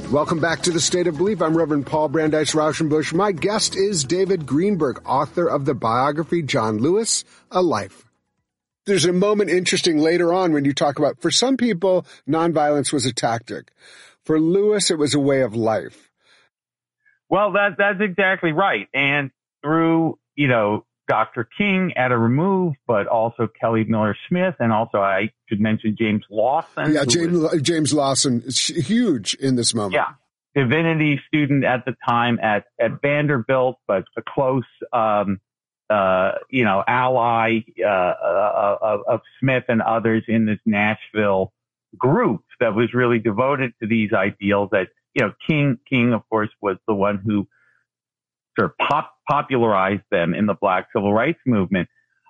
Welcome back to the State of Belief. I'm Reverend Paul Brandeis Rauschenbusch. My guest is David Greenberg, author of the biography John Lewis, A Life. There's a moment interesting later on when you talk about, for some people, nonviolence was a tactic. For Lewis, it was a way of life. Well, that's exactly right. And through, Dr. King at a remove, but also Kelly Miller Smith, and also I should mention James Lawson. Yeah, James Lawson is huge in this moment. Yeah, divinity student at the time at Vanderbilt, but a close, ally of Smith and others in this Nashville group that was really devoted to these ideals. That King, of course, was the one who sort of popularized them in the Black Civil Rights Movement.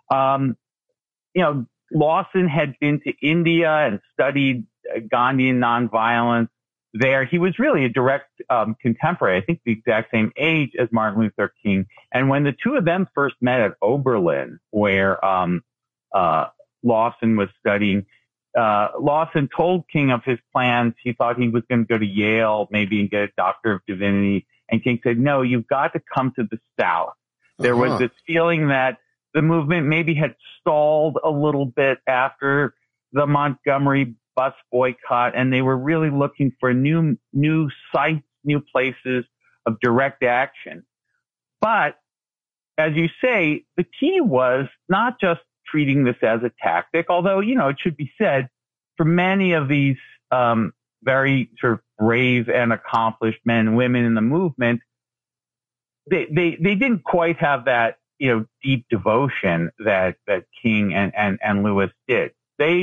Lawson had been to India and studied Gandhian nonviolence there. He was really a direct contemporary, I think the exact same age as Martin Luther King. And when the two of them first met at Oberlin, where Lawson was studying, Lawson told King of his plans. He thought he was going to go to Yale, maybe, and get a Doctor of Divinity. And King said, no, you've got to come to the South. There was this feeling that the movement maybe had stalled a little bit after the Montgomery bus boycott, and they were really looking for new sites, new places of direct action. But as you say, the key was not just treating this as a tactic, although, it should be said, for many of these very sort of brave and accomplished men and women in the movement, they didn't quite have that, deep devotion that King and Lewis did.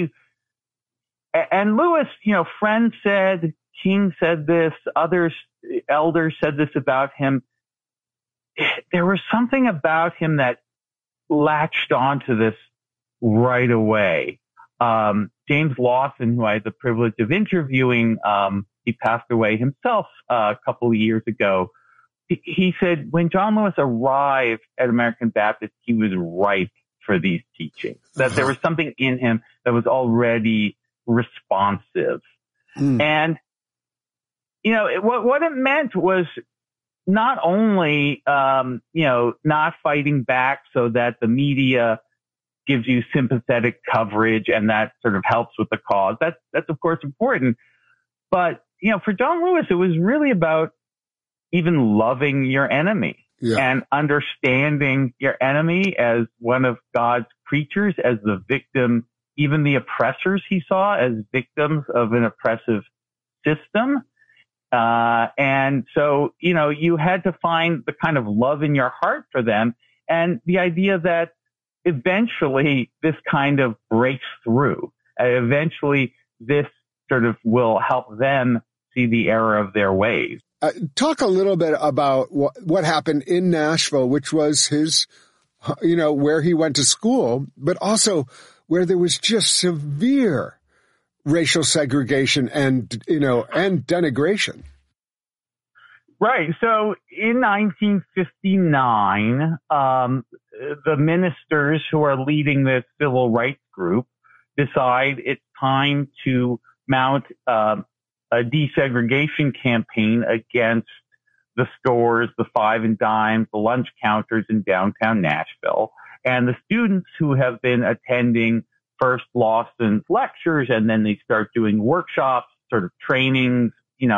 And Lewis, friends said, King said this, elders said this about him. There was something about him that latched onto this right away. James Lawson, who I had the privilege of interviewing, he passed away himself a couple of years ago. He said when John Lewis arrived at American Baptist, he was ripe for these teachings, that there was something in him that was already responsive. And, what it meant was not only, not fighting back so that the media gives you sympathetic coverage and that sort of helps with the cause. That's of course important. But, for John Lewis, it was really about even loving your enemy and understanding your enemy as one of God's creatures, as the victim, even the oppressors he saw as victims of an oppressive system. And so, you had to find the kind of love in your heart for them, and the idea that eventually this kind of breaks through. Eventually this sort of will help them see the error of their ways. Talk a little bit about what happened in Nashville, which was his, where he went to school, but also where there was just severe racial segregation and denigration. Right. So in 1959, the ministers who are leading this civil rights group decide it's time to mount a desegregation campaign against the stores, the five and dimes, the lunch counters in downtown Nashville. And the students who have been attending first Lawson's lectures, and then they start doing workshops, sort of trainings, in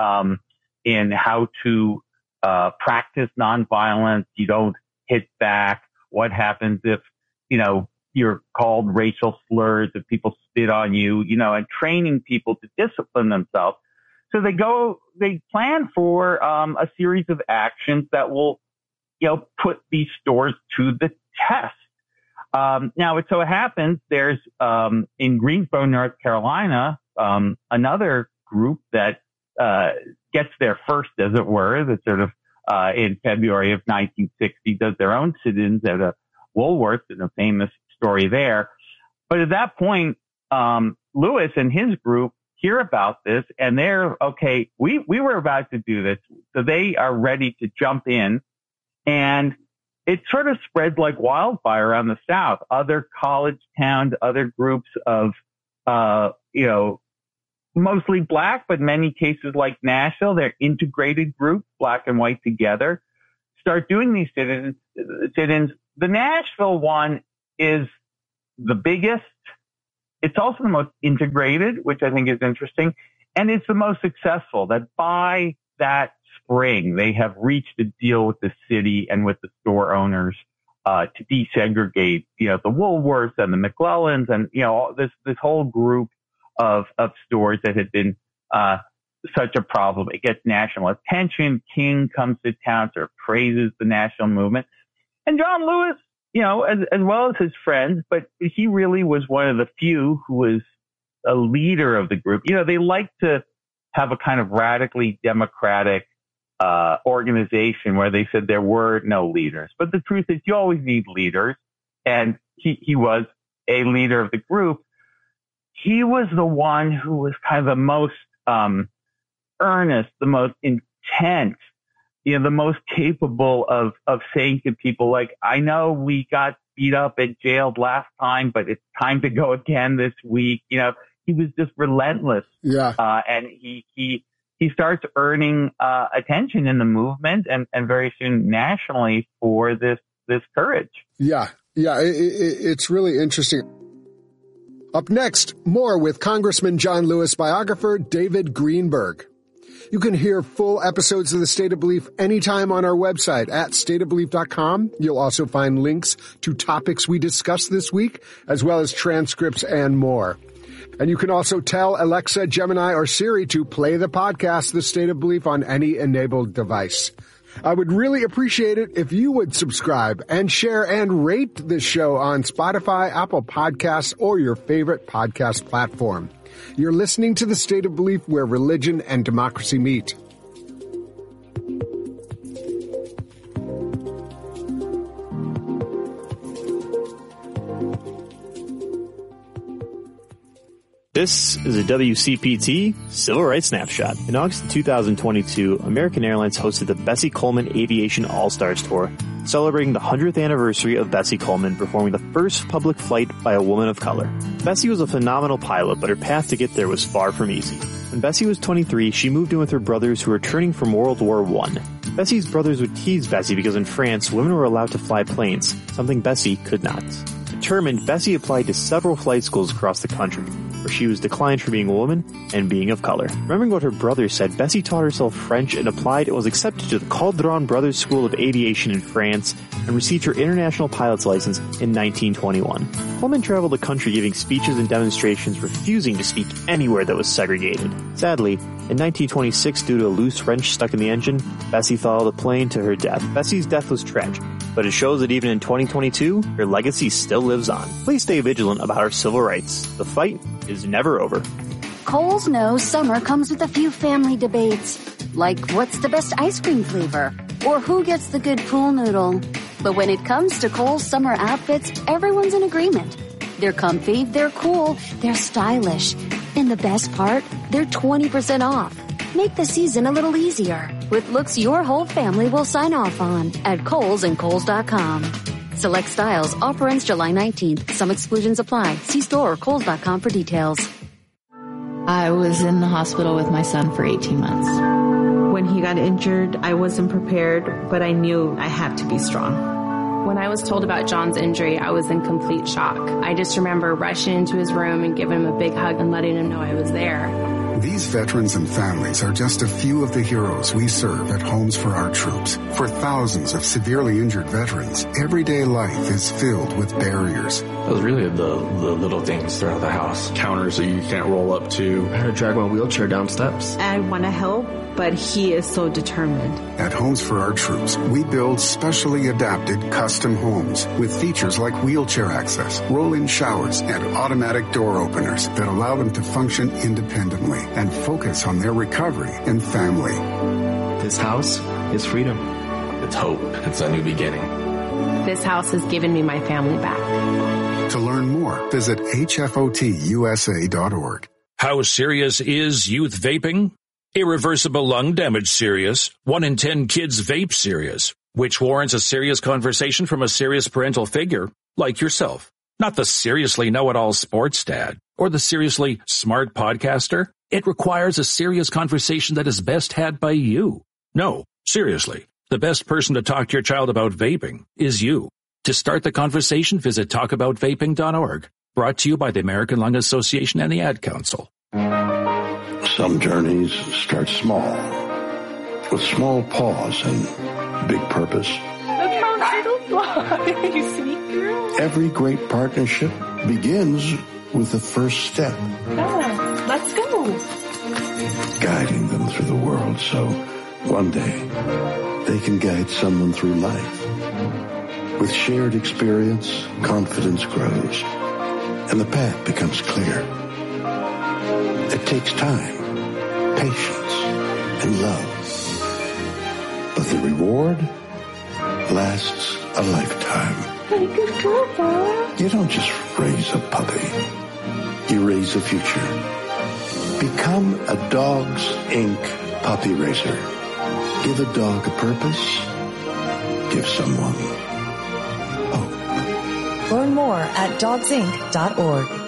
how to practice nonviolence. You don't hit back. What happens if, you're called racial slurs, if people spit on you, and training people to discipline themselves. So they plan for a series of actions that will, put these stores to the test. Now, it so happens there's in Greensboro, North Carolina, another group that gets there first, as it were, that sort of in February of 1960 does their own sit-ins at a Woolworth, and a famous story there. But at that point, Lewis and his group hear about this, and they're, okay, we were about to do this. So they are ready to jump in, and it sort of spreads like wildfire around the South. Other college towns, other groups of, mostly black, but many cases like Nashville, they're integrated groups, black and white together, start doing these sit-ins. The Nashville one is the biggest. It's also the most integrated, which I think is interesting. And it's the most successful, that by that spring, they have reached a deal with the city and with the store owners to desegregate, the Woolworths and the McClellans and, this whole group of stores that had been such a problem. It gets national attention. King comes to town, sort of praises the national movement. And John Lewis, as well as his friends, but he really was one of the few who was a leader of the group. They like to have a kind of radically democratic organization where they said there were no leaders. But the truth is you always need leaders. And he was a leader of the group. He was the one who was kind of the most earnest, the most intense, the most capable of saying to people, like, I know we got beat up and jailed last time, but it's time to go again this week. He was just relentless. Yeah. And he starts earning attention in the movement and very soon nationally for this courage. Yeah. Yeah. It's really interesting. Up next, more with Congressman John Lewis biographer David Greenberg. You can hear full episodes of The State of Belief anytime on our website at stateofbelief.com. You'll also find links to topics we discussed this week, as well as transcripts and more. And you can also tell Alexa, Gemini, or Siri to play the podcast, The State of Belief, on any enabled device. I would really appreciate it if you would subscribe and share and rate this show on Spotify, Apple Podcasts, or your favorite podcast platform. You're listening to The State of Belief, where religion and democracy meet. This is a WCPT Civil Rights Snapshot. In August of 2022, American Airlines hosted the Bessie Coleman Aviation All-Stars Tour, celebrating the 100th anniversary of Bessie Coleman performing the first public flight by a woman of color. Bessie was a phenomenal pilot, but her path to get there was far from easy. When Bessie was 23, she moved in with her brothers who were returning from World War I. Bessie's brothers would tease Bessie because in France, women were allowed to fly planes, something Bessie could not. Determined, Bessie applied to several flight schools across the country, where she was declined for being a woman and being of color. Remembering what her brothers said, Bessie taught herself French and applied and was accepted to the Caudron Brothers School of Aviation in France and received her international pilot's license in 1921. Coleman traveled the country giving speeches and demonstrations, refusing to speak anywhere that was segregated. Sadly, in 1926, due to a loose wrench stuck in the engine, Bessie followed the plane to her death. Bessie's death was tragic, but it shows that even in 2022, her legacy still lives on. Please stay vigilant about our civil rights. The fight is never over. Kohl's knows summer comes with a few family debates, like what's the best ice cream flavor, or who gets the good pool noodle. But when it comes to Kohl's summer outfits, everyone's in agreement. They're comfy, they're cool, they're stylish. And the best part, they're 20% off. Make the season a little easier with looks your whole family will sign off on at Kohl's and Kohl's.com. Select styles. Offer ends July 19th. Some exclusions apply. See store or Kohl's.com for details. I was in the hospital with my son for 18 months. When he got injured, I wasn't prepared, but I knew I had to be strong. When I was told about John's injury, I was in complete shock. I just remember rushing into his room and giving him a big hug and letting him know I was there. These veterans and families are just a few of the heroes we serve at Homes for Our Troops. For thousands of severely injured veterans, everyday life is filled with barriers. It was really the little things throughout the house. Counters that you can't roll up to. I had to drag my wheelchair down steps. I want to help, but he is so determined. At Homes for Our Troops, we build specially adapted custom homes with features like wheelchair access, roll-in showers, and automatic door openers that allow them to function independently and focus on their recovery and family. This house is freedom. It's hope. It's a new beginning. This house has given me my family back. To learn more, visit hfotusa.org. How serious is youth vaping? Irreversible lung damage serious. 1 in 10 kids vape serious, which warrants a serious conversation from a serious parental figure like yourself. Not the seriously know-it-all sports dad. Or the seriously smart podcaster? It requires a serious conversation that is best had by you. No, seriously, the best person to talk to your child about vaping is you. To start the conversation, visit talkaboutvaping.org. Brought to you by the American Lung Association and the Ad Council. Some journeys start small, with small pause and big purpose. You sneak through. Every great partnership begins with the first step. Yeah, let's go. Guiding them through the world so one day they can guide someone through life. With shared experience, confidence grows, and the path becomes clear. It takes time, patience, and love. But the reward lasts a lifetime. Good girl, Bob. You don't just raise a puppy. You raise a future. Become a Dogs Inc. puppy raiser. Give a dog a purpose. Give someone hope. Learn more at dogsinc.org.